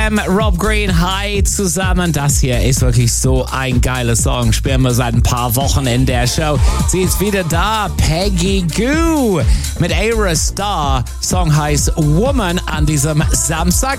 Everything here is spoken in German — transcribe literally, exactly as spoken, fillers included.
Rob Green, hi zusammen. Das hier ist wirklich so ein geiler Song. Spielen wir seit ein paar Wochen in der Show. Sie ist wieder da, Peggy Gou mit Ayra Starr. Song heißt Woman an diesem Samstag.